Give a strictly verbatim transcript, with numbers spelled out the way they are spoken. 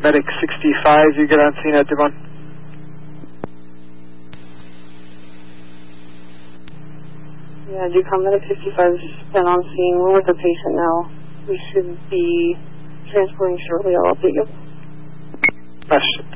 Medic sixty-five, you get on scene at Devon. Yeah, Decom Medic sixty-five has been on scene. We're with the patient now. We should be transporting shortly. I'll update you. That's